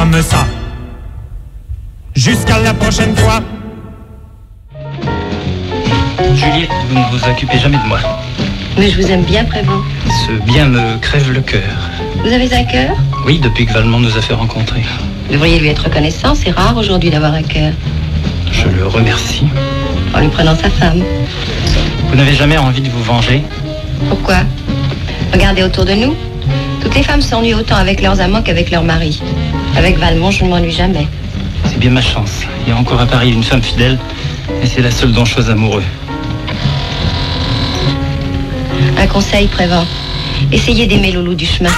comme ça. Jusqu'à la prochaine fois. Juliette, vous ne vous occupez jamais de moi. Mais je vous aime bien, Prévost. Ce bien me crève le cœur. Vous avez un cœur? Oui, depuis que Valmont nous a fait rencontrer. Vous devriez lui être reconnaissant, c'est rare aujourd'hui d'avoir un cœur. Je le remercie. En lui prenant sa femme. Vous n'avez jamais envie de vous venger? Pourquoi? Regardez autour de nous. Toutes les femmes s'ennuient autant avec leurs amants qu'avec leurs maris. Avec Valmont, je ne m'ennuie jamais. C'est bien ma chance. Il y a encore à Paris une femme fidèle, et c'est la seule dont je sois amoureux. Un conseil, Prévost. Essayez d'aimer Loulou du chemin.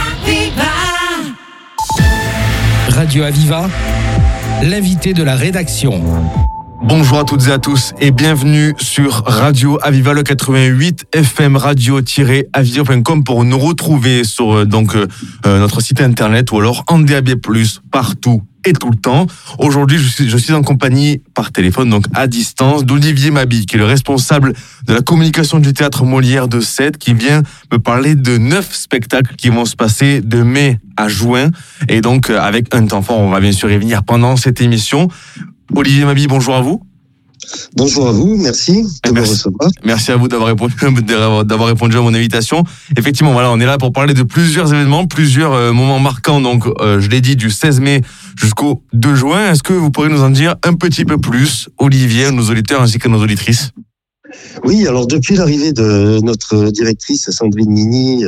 Radio Aviva, l'invité de la rédaction. Bonjour à toutes et à tous et bienvenue sur Radio Aviva, le 88 FM radio-aviva.com pour nous retrouver sur notre site internet ou alors en DAB+, partout et tout le temps. Aujourd'hui, je suis en compagnie par téléphone, donc à distance, d'Olivier Mabi, qui est le responsable de la communication du Théâtre Molière de Sète, qui vient me parler de 9 spectacles qui vont se passer de mai à juin. Et donc, avec un temps fort, on va bien sûr y venir pendant cette émission. Olivier Mabi, bonjour à vous. Bonjour à vous, merci de me recevoir. Merci à vous d'avoir répondu à mon invitation. Effectivement, voilà, on est là pour parler de plusieurs événements, plusieurs moments marquants. Donc, je l'ai dit, du 16 mai jusqu'au 2 juin. Est-ce que vous pourriez nous en dire un petit peu plus, Olivier, nos auditeurs ainsi que nos auditrices? Oui, alors depuis l'arrivée de notre directrice Sandrine Mini,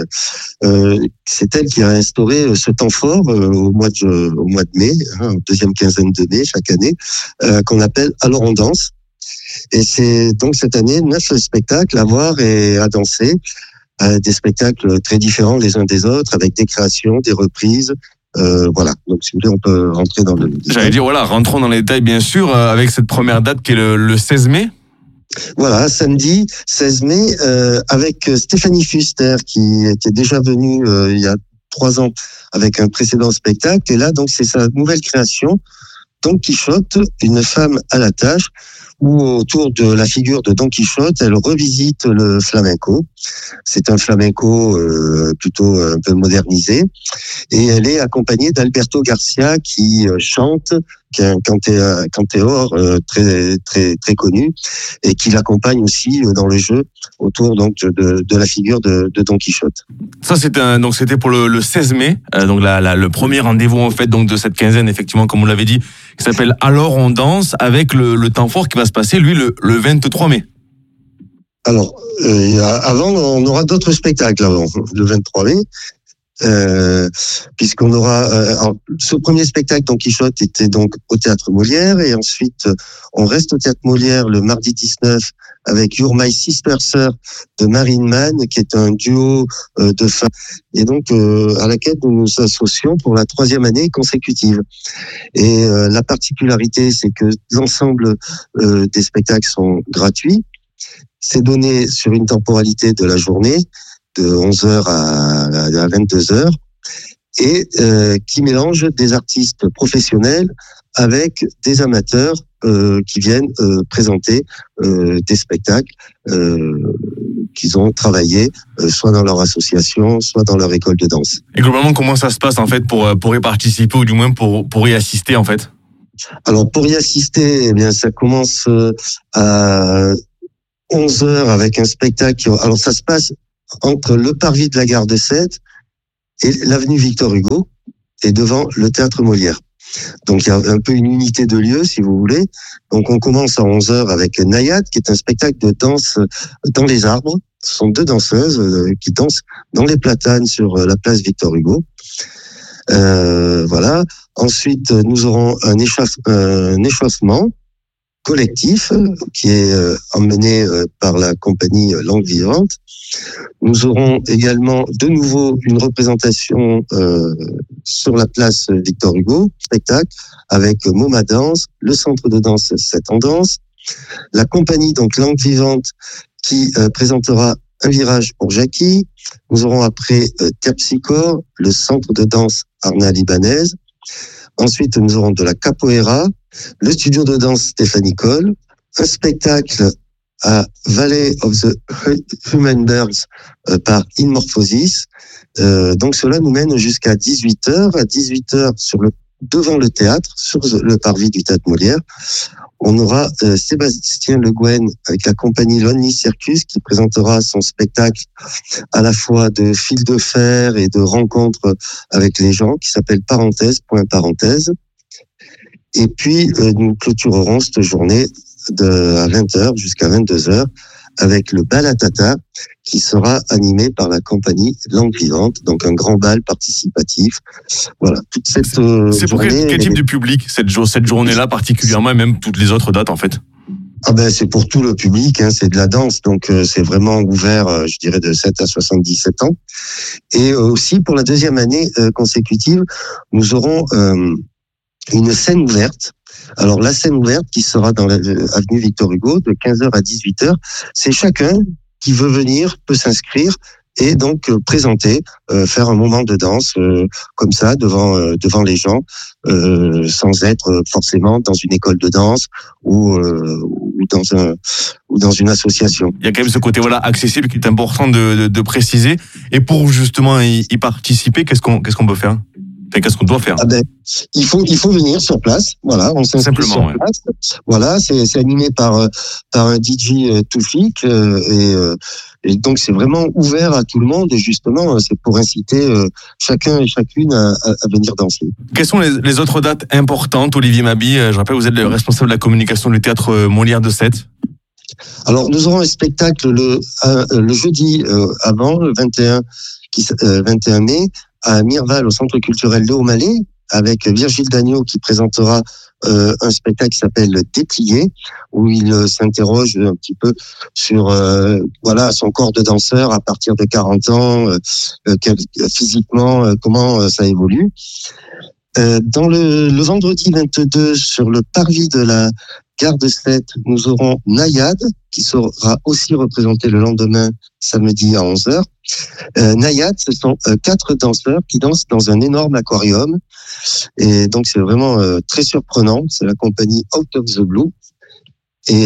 c'est elle qui a instauré ce temps fort au mois de mai, deuxième quinzaine de mai chaque année, qu'on appelle Alors on danse. Et c'est donc cette année 9 spectacles à voir et à danser, des spectacles très différents les uns des autres, avec des créations, des reprises. Voilà, donc si vous voulez, on peut rentrer dans le détail. J'allais dire, voilà, rentrons dans les détails bien sûr, avec cette première date qui est le 16 mai. Voilà, samedi 16 mai, avec Stéphanie Fuster qui était déjà venue il y a 3 ans avec un précédent spectacle. Et là, donc, c'est sa nouvelle création, Don Quichotte, une femme à la tâche, où autour de la figure de Don Quichotte, elle revisite le flamenco. C'est un flamenco plutôt un peu modernisé. Et elle est accompagnée d'Alberto Garcia qui chante, qui est un cantéor très, très, très connu, et qui l'accompagne aussi dans le jeu autour donc de la figure de Don Quichotte. Ça, c'était pour le 16 mai, donc le premier rendez-vous en fait donc de cette quinzaine, effectivement, comme vous l'avez dit, qui s'appelle Alors on danse, avec le temps fort qui va se passer, lui, le 23 mai. Alors, avant, on aura d'autres spectacles avant, le 23 mai. Puisqu'on aura ce premier spectacle Don Quichotte était donc au Théâtre Molière, et ensuite on reste au Théâtre Molière le mardi 19 avec You're My Sister Sir de Marine Mann, qui est un duo de femmes, et donc à laquelle nous nous associons pour la 3e année consécutive. Et la particularité, c'est que l'ensemble des spectacles sont gratuits. C'est donné sur une temporalité de la journée, de 11h à 22h, et qui mélange des artistes professionnels avec des amateurs qui viennent présenter des spectacles qu'ils ont travaillé soit dans leur association, soit dans leur école de danse. Et globalement, comment ça se passe en fait pour y participer, ou du moins pour y assister en fait? Alors pour y assister, eh bien ça commence à 11h avec un spectacle. Alors ça se passe entre le parvis de la gare de Sète et l'avenue Victor Hugo, et devant le Théâtre Molière. Donc il y a un peu une unité de lieu, si vous voulez. Donc on commence à 11h avec Nayad, qui est un spectacle de danse dans les arbres. Ce sont 2 danseuses qui dansent dans les platanes sur la place Victor Hugo. Voilà. Ensuite, nous aurons un échauffement collectif qui est emmené par la compagnie Langue Vivante. Nous aurons également de nouveau une représentation sur la place Victor Hugo, spectacle avec MoMA Danse, le centre de danse 7 en danse, la compagnie donc Langue Vivante qui présentera un virage pour Jackie. Nous aurons après Terpsichore, le centre de danse Arna Libanaise. Ensuite, nous aurons de la capoeira, le studio de danse Stéphanie Cole, un spectacle à Valley of the Human Birds par Inmorphosis. Donc cela nous mène jusqu'à 18h. À 18h, sur le devant le théâtre, sur le parvis du théâtre Molière, on aura Sébastien Le Guen avec la compagnie Lonely Circus qui présentera son spectacle à la fois de fil de fer et de rencontres avec les gens qui s'appelle Parenthèse, point parenthèse. Et puis, nous clôturerons cette journée à 20h jusqu'à 22h avec le bal à tata qui sera animé par la compagnie Langue Vivante, donc un grand bal participatif. Voilà, toute cette c'est pour quel type de public cette journée-là particulièrement et même toutes les autres dates en fait? Ah ben c'est pour tout le public, c'est de la danse, donc c'est vraiment ouvert, je dirais de 7 à 77 ans. Et aussi pour la deuxième année consécutive, nous aurons une scène ouverte. Alors la scène ouverte qui sera dans l'avenue Victor Hugo de 15h à 18h, c'est chacun qui veut venir peut s'inscrire et donc présenter, faire un moment de danse comme ça devant les gens, sans être forcément dans une école de danse ou dans une association. Il y a quand même ce côté accessible qui est important de préciser. Et pour justement y participer, qu'est-ce qu'on peut faire? Qu'est-ce qu'on doit faire? Il faut venir sur place. Voilà, on s'inscrit sur place. Voilà, c'est animé par un DJ Toufik et donc c'est vraiment ouvert à tout le monde et justement c'est pour inciter chacun et chacune à venir danser. Quelles sont les autres dates importantes, Olivier Mabi? Je rappelle, vous êtes le responsable de la communication du théâtre Molière de Sète. Alors nous aurons un spectacle le jeudi avant le 21 mai. À Mirval, au Centre culturel Léo Mallet, avec Virgile Dagneau qui présentera un spectacle qui s'appelle Déplié, où il s'interroge un petit peu sur son corps de danseur à partir de 40 ans, physiquement, comment ça évolue. Dans le vendredi 22, sur le parvis de la gare de Sète, nous aurons Nayad, qui sera aussi représenté le lendemain, samedi à 11h. Nayad, ce sont 4 danseurs qui dansent dans un énorme aquarium. Et donc, c'est vraiment très surprenant. C'est la compagnie Out of the Blue. Et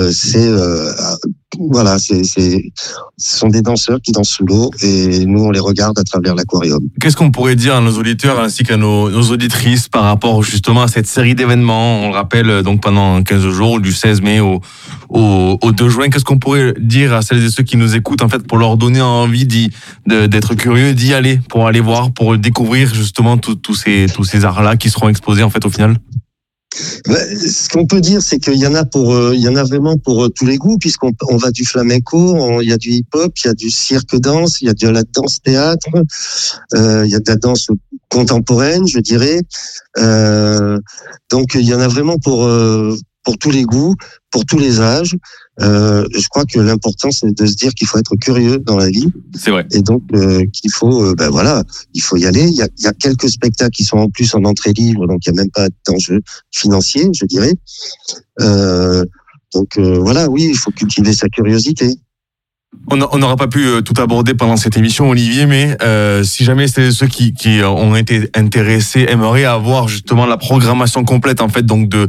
ce sont des danseurs qui dansent sous l'eau et nous, on les regarde à travers l'aquarium. Qu'est-ce qu'on pourrait dire à nos auditeurs ainsi qu'à nos auditrices par rapport justement à cette série d'événements? On le rappelle donc pendant 15 jours, du 16 mai au 2 juin. Qu'est-ce qu'on pourrait dire à celles et ceux qui nous écoutent en fait pour leur donner envie d'être curieux, d'y aller, pour aller voir, pour découvrir justement tous ces arts-là qui seront exposés en fait au final? Ce qu'on peut dire, c'est qu'il y en a vraiment pour tous les goûts, puisqu'on va du flamenco, il y a du hip-hop, il y a du cirque-danse, il y a de la danse-théâtre, il y a de la danse contemporaine, je dirais. Donc il y en a vraiment pour tous les goûts, pour tous les âges. Je crois que l'important, c'est de se dire qu'il faut être curieux dans la vie. C'est vrai. Et donc, qu'il faut, il faut y aller. Il y a quelques spectacles qui sont en plus en entrée libre, donc il n'y a même pas d'enjeu financier, je dirais. Oui, il faut cultiver sa curiosité. On n'aura pas pu tout aborder pendant cette émission, Olivier, mais si jamais ceux qui ont été intéressés aimeraient avoir justement la programmation complète en fait donc de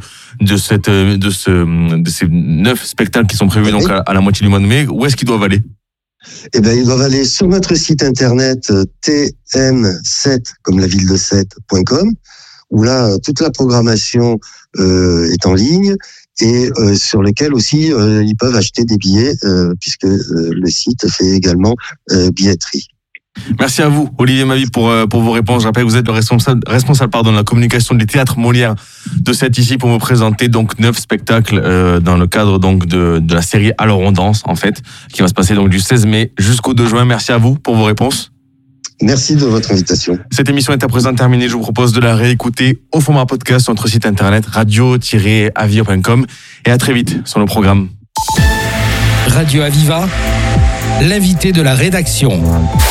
ces 9 spectacles qui sont prévus donc à la moitié du mois de mai, où est-ce qu'ils doivent aller? Ils doivent aller sur notre site internet tm7 comme la ville de Sète.com, où là toute la programmation est en ligne. Et sur lesquels aussi ils peuvent acheter des billets puisque le site fait également billetterie. Merci à vous, Olivier Mabi, pour vos réponses. Je rappelle que vous êtes le responsable de la communication du théâtre Molière de Sète ici pour me présenter donc 9 spectacles dans le cadre donc de la série Alors on danse en fait, qui va se passer donc du 16 mai jusqu'au 2 juin. Merci à vous pour vos réponses. Merci de votre invitation. Cette émission est à présent terminée. Je vous propose de la réécouter au format podcast sur notre site internet radio-aviva.com et à très vite sur le programme. Radio Aviva, l'invité de la rédaction.